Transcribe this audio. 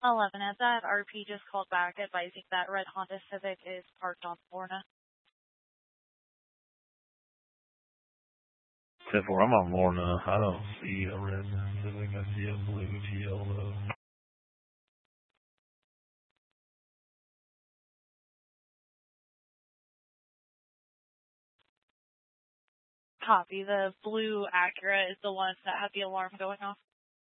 11 at that. RP just called back advising that red Honda Civic is parked on Lorna. 10-4, I'm on Lorna. I don't see a red man living a blue GL. Copy. The blue Acura is the one that had the alarm going off.